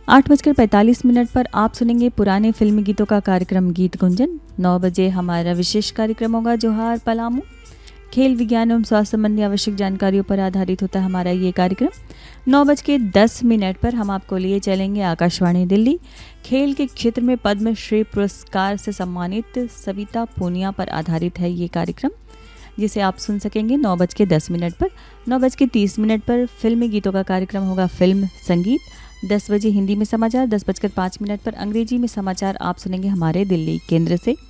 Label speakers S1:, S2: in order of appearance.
S1: 8:45 पर आप सुनेंगे पुराने फिल्मी गीतों का कार्यक्रम गीत गुंजन। 9 बजे हमारा विशेष कार्यक्रम होगा जोहार पलामू। खेल विज्ञान एवं स्वास्थ्य संबंधी आवश्यक जानकारियों पर आधारित होता है हमारा ये कार्यक्रम। 9:10 पर हम आपको लिए चलेंगे आकाशवाणी दिल्ली। खेल के क्षेत्र में पद्मश्री पुरस्कार से सम्मानित सविता पूनिया पर आधारित है ये कार्यक्रम, जिसे आप सुन सकेंगे 9:10 पर। 9:30 पर फिल्मी गीतों का कार्यक्रम होगा फिल्म संगीत। 10 बजे हिंदी में समाचार। 10:05 पर अंग्रेजी में समाचार आप सुनेंगे हमारे दिल्ली केंद्र से।